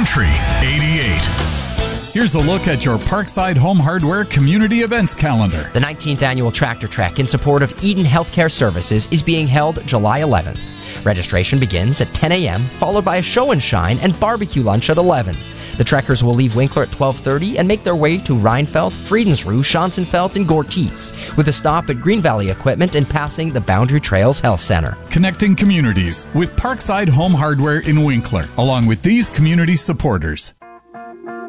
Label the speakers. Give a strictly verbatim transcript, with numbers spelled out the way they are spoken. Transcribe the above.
Speaker 1: Country eighty-eight. Here's a look at your Parkside Home Hardware Community Events calendar.
Speaker 2: The nineteenth Annual Tractor Trek in support of Eden Healthcare Services is being held July eleventh. Registration begins at ten a.m., followed by a show and shine and barbecue lunch at eleven. The Trekkers will leave Winkler at twelve thirty and make their way to Rheinfeld, Friedensrue, Schanzenfeld, and Gortitz, with a stop at Green Valley Equipment and passing the Boundary Trails Health Center.
Speaker 1: Connecting communities with Parkside Home Hardware in Winkler, along with these community supporters.